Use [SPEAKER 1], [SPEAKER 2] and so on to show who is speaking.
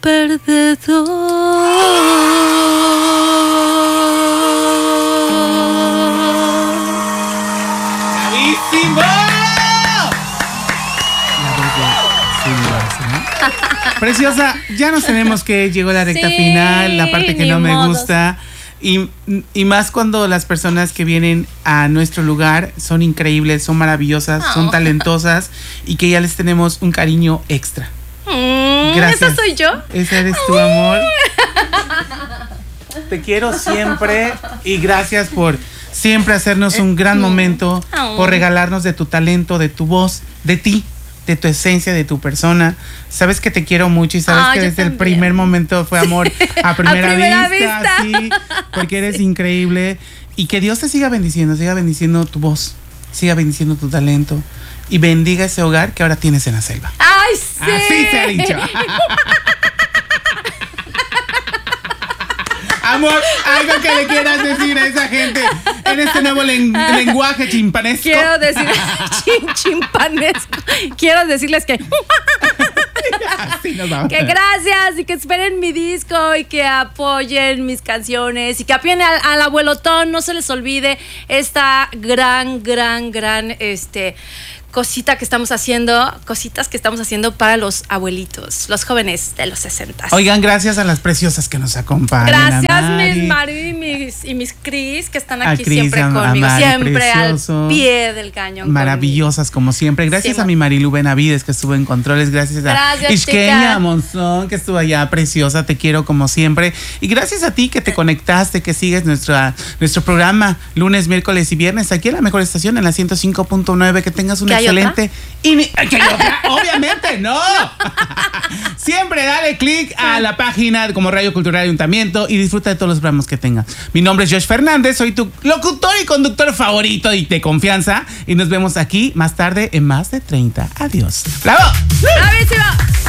[SPEAKER 1] perdedor.
[SPEAKER 2] ¡Bravísimo! Preciosa, ya nos tenemos que ir. Llegó la recta final, la parte que no me gusta. Y más cuando las personas que vienen a nuestro lugar son increíbles, son maravillosas, son talentosas y que ya les tenemos un cariño extra. Gracias.
[SPEAKER 1] ¿Esa soy yo?
[SPEAKER 2] Ese eres tu amor. Te quiero siempre y gracias por siempre hacernos un gran momento, por regalarnos de tu talento, de tu voz, de ti, de tu esencia, de tu persona. Sabes que te quiero mucho y sabes que desde el primer momento fue amor a primera vista. Sí, porque eres increíble. Y que Dios te siga bendiciendo tu voz, siga bendiciendo tu talento y bendiga ese hogar que ahora tienes en la selva.
[SPEAKER 1] ¡Ay, sí!
[SPEAKER 2] Así se ha dicho. Amor, algo que le quieras decir a esa gente en este nuevo lenguaje chimpanesco.
[SPEAKER 1] Quiero decir chimpanesco. Quiero decirles que
[SPEAKER 2] Así nos vamos.
[SPEAKER 1] que gracias y que esperen mi disco y que apoyen mis canciones y que apoyen al abuelotón. No se les olvide esta gran cositas que estamos haciendo para los abuelitos, los jóvenes de los 60.
[SPEAKER 2] Oigan, gracias a las preciosas que nos acompañan.
[SPEAKER 1] Gracias, mis Mari y mis Cris, que están aquí
[SPEAKER 2] Cris,
[SPEAKER 1] siempre conmigo,
[SPEAKER 2] Mari,
[SPEAKER 1] siempre
[SPEAKER 2] precioso.
[SPEAKER 1] al pie del cañón.
[SPEAKER 2] Maravillosas como siempre. Gracias a mi Marilu Benavides, que estuvo en controles. Gracias a Isqueña Monzón, que estuvo allá, preciosa. Te quiero como siempre. Y gracias a ti que te conectaste, que sigues nuestro programa lunes, miércoles y viernes aquí en la mejor estación, en la 105.9. Que tengas una excelente. Obviamente, no. Siempre dale click a la página como Radio Cultural Ayuntamiento y disfruta de todos los programas que tengas. Mi nombre es Josh Fernández, soy tu locutor y conductor favorito y de confianza. Y nos vemos aquí más tarde en Más de 30. Adiós. ¡Bravo!
[SPEAKER 1] ¡Bravísimo!